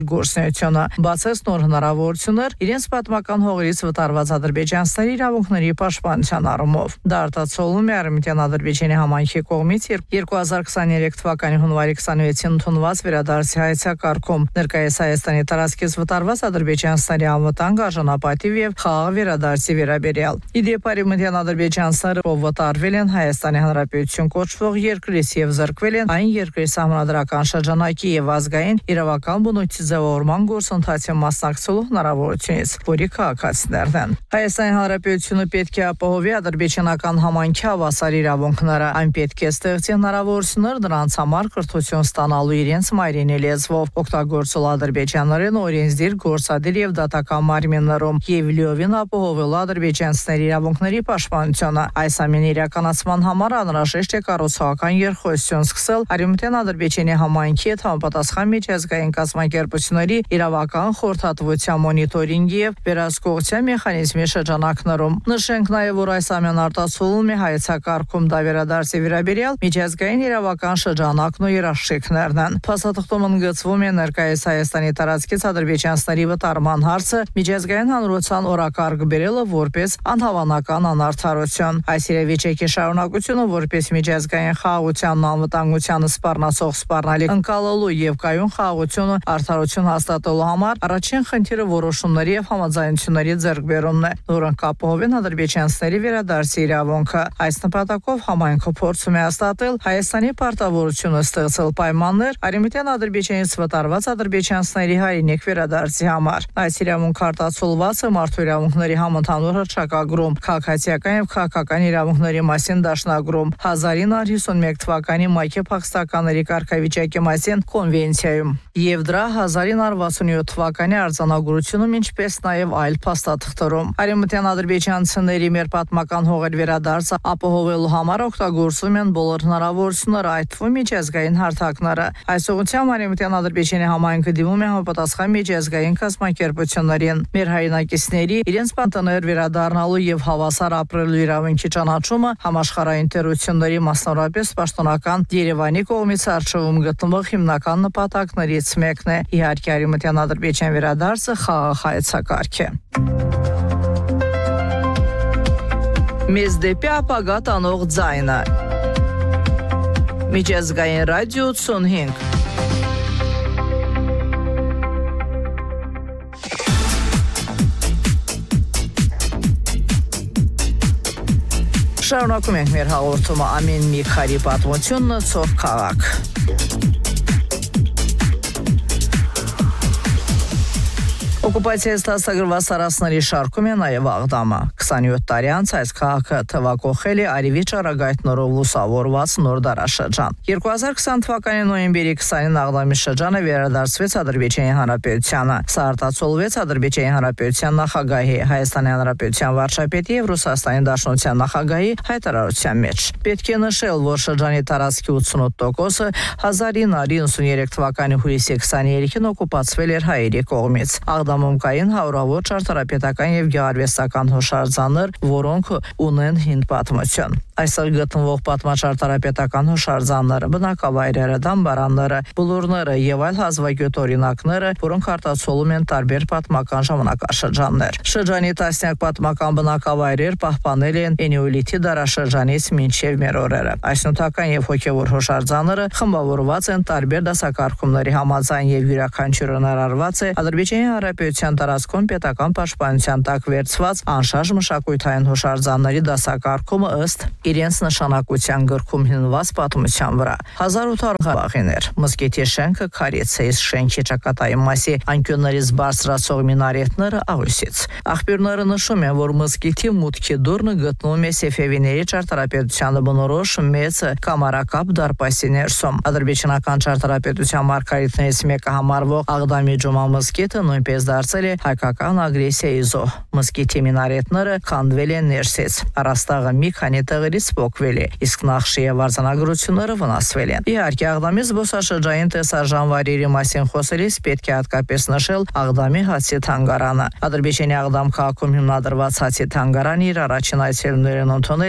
Գործունեությունը բացեց նոր հնարավորություններ իրենց պատմական հողերից վտարված ադրբեջանցիների իրավունքների պաշտպանության առումով։ Դա արտացոլում է Արևմտյան Ադրբեջանի համայնքի կողմից 2023 թվականի հունվարի 26-ին ընդունված վերադարձի հայեցակարգում։ Ներկայիս Հայաստանի տարածքից վտարված ադրբեջանցիների անվտանգ, արժանապատիվ եւ խաղաղ վերադարձի վերաբերյալ։ Իդեպ Արևմտյան ադրբեջանցիները ով վտարվել են Հայաստանի Հանրապետություն կոչվող երկրից եւ զրկվել են այն երկրի սահմանադրական շրջանակի եւ ազգային իրավական բնույթի ձևավորման գործընթացի մասնակցելու հնարավորությունից, որի քաղաքացիներն են։ Հայաստանի Հանրապետությունը պետք է ապահովի ադրբեջանական համայնքի հավասար իրավունքները, այն պետք է ստեղծի հնարավորություններ դրանց համար կրթություն ստանալու իրենց մայրենի լեզվով, օգտագործել ադրբեջաներեն օրենսդիր, գործադիր եւ դատական մարմիններում եւ լիովին ապահովել ադրբեջանցիների իրավունքների պաշտպանությունը։ Այս ամենի իրականացման համար անհրաժեշտ է կառուցողական երկխոսություն սկսել Արևմտյան Ադրբեջանի համայնքի հետ համապատասխան միջազգային կազմակերպությունների իրավական խորհրդատվության մոնիտորինգի եւ վերահսկողության մեխանիզմի շրջանակներում։ Նշենք նաեւ, որ այս ամենը արտացոլում է հայեցակարգում դա վերադարձի վերաբերյալ միջազգային իրավական շրջանակն ու երաշխիքներն են։ Փաստաթղթում ընդգծվում է ներկայիս Հայաստանի տարածքից ադրբեջանցիների վտարման հարցը միջազգային հանրության օրակարգ բերելը որպես անհավանական անարդարություն։ Այս իրավիճակի շարունակությունը որպես միջազգային խաղաղությանն ու անվտանգությանը սպառնացող սպառնալիք ընկալելու եւ կայուն խաղաղությունը արդարություն հաստատելու համար առաջին խնդիրը որոշումների եւ համաձայնությունների ձեռքբերումն է, որոնք ապահովեն ադրբեջանցիների վերադարձի իրավունքը։ Այս նպատակով համայնքը փորձում է հաստատել Հայաստանի պարտավորությունը ստեղծել պայմաններ Արևմտյան Ադրբեջանից վտարված ադրբեջանցիների հայրենիք վերադարձի համար։ Այս իրավունքը արտացոլված է Մարդու իրավունքների համընդհանուր հռչակագրում, քաղաքացիական եւ քաղաքական իրավունքների մասին դաշնագրում, 1951 թվականի մայքի փախստականների կարգավիճակի մասին կոնվենցիայում եւ դրա 1967 թվականի արձանագրությունում, ինչպես նաեւ այլ փաստաթղթերում։ Արևմտյան ադրբեջանցիների մեր պատմական հողեր վերադարձը ապահովելու համար օգտագործվում են բոլոր հնարավորությունները, այդ թվում միջազգային հարթակները։ Այս ուղղությամբ Արևմտյան Ադրբեջանի համայնքը դիմում է համապատասխան միջազգային կազմակերպություններին։ Մեր հայրենակիցների իրենց պատաներ վերադառնալու եւ հավասար ապրելու իրավունքի ճանաչումը համաշխարհային տերությունների, մասնավորապես պաշտոնական Երևանի կողմից արժևում գտնվող հիմնական նպատակներից մեկն է։ Իհարկե Արևմտյան Ադրբեջան վերադարձը խաղաղ հայեցակարգ է։ Մեզ դեպի ապագա տանող ձայնը։ Միջազգային ռադիո 85։ Շարունակում ենք մեր հաղորդումը ամեն մի քարի պատմությունն ցող քաղաք։ Օկուպացիայից դասագրված տարածքների շարքում է նաև Աղդամը։ 27 տարի անց այս քաղաքը թվակողել է Արևի ճառագայթներով լուսավորված նոր դարաշրջան։ 2020 թվականի նոյեմբերի 20-ին Աղդամի շրջանը վերադարձվեց Ադրբեջանի Հանրապետությանը։ Սա արտացոլվեց Ադրբեջանի Հանրապետության նախագահի, Հայաստանի Հանրապետության վարչապետի եւ Ռուսաստանի Դաշնության նախագահի հայտարարության մեջ։ Պետք է նշել, որ շրջանի տարածքի 88%-ը 1993 թվականի հուլիսի 23-ին օկուպացվել էր հայերի կողմից։ Աղդամում կային հարյուրավոր ճարտարապետական եւ գեղարվեստական հուշարձաններ, որոնք ունեն հին պատմություն։ Այստեղ գտնվող պատմաճարտարապետական հուշարձանները, բնակավայրերը, դամբարանները, բլուրները եւ այլ հազվագյուտ օրինակները, որոնք արտացոլում են տարբեր պատմական ժամանակաշրջաններ։ Շրջանի տասնյակ պատմական բնակավայրեր պահպանել են Էնեոլիթի դարաշրջանից մինչև մեր օրերը։ Այս նյութական եւ հոգեվոր հուշարձանները խմբավորված են տարբեր դասակարգումների համաձայն եւ յուրաքանչյուրը ներառված է Ադրբեջանի Հանրապետության տարածքում պետական պաշտպանության տակ վերցված անշարժ մշակութային հուշարձանների դասակարգումը ըստ իրենց նշանակության գրքում հիմնված պատմության վրա։ 1800 խաղաղիներ, մզկիթի շենքը քարիցեից շենքի ճակատայի մասի անկյուններից բարձրացող մինարետները աղյուսից։ Աղբյուրները նշում են, որ մզկիթի մուտքի դուռը գտնվում է Սեֆևիների ճարտարապետությանը բնորոշ մեծ կամարակապ դարպասի ներսում։ Ադրբեջանական ճարտարապետության մարգարիտներից մեկը համարվող Աղդամի ջումա մզկիթը նույնպես դարձել է հայկական ագրեսիայի զոհ։ Մզկիթի մինարետները քանդվել են ներսից։ Առաստաղը մի քանի տեղերից փոկվել է, իսկ նախշի եւ արձանագրությունները վնասվել են։ Իհարկե Աղդամի զբոսաշրջային տեսարժանվայրերի մասին խոսելիս պետք է հատկապես նշել Աղդամի հացի թանգարանը։ Ադրբեջանի Աղդամ քաղաքում հիմնադրված հացի թանգարանը իր առաջին այցելուներին ընդունել